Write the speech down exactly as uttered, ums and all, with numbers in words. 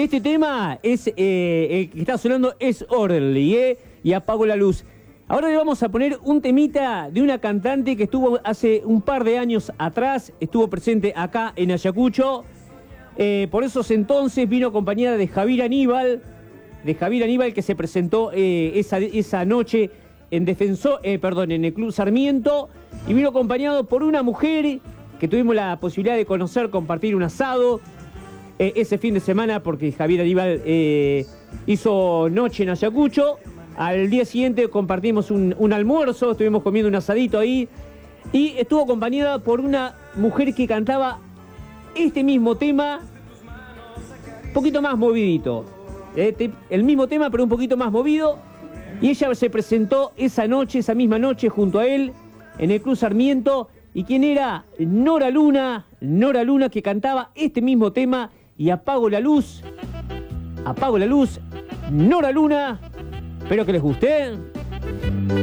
Este tema es, eh, el que está sonando es Orly, ¿eh? Y Apago la Luz. Ahora le vamos a poner un temita de una cantante que estuvo hace un par de años atrás, estuvo presente acá en Ayacucho. Eh, por esos entonces vino acompañada de Javier Aníbal, de Javier Aníbal que se presentó eh, esa, esa noche en Defensor, eh, perdón, en el Club Sarmiento, y vino acompañado por una mujer que tuvimos la posibilidad de conocer, compartir un asado eh, ese fin de semana, porque Javier Aníbal eh, hizo noche en Ayacucho. Al día siguiente compartimos un, un almuerzo, estuvimos comiendo un asadito ahí, y estuvo acompañada por una mujer que cantaba este mismo tema, un poquito más movidito. Este, el mismo tema, pero un poquito más movido. Y ella se presentó esa noche, esa misma noche, junto a él, en el Club Sarmiento. ¿Y quién era? Nora Luna, Nora Luna, que cantaba este mismo tema, y Apago la Luz. Apago la Luz, Nora Luna. Espero que les guste.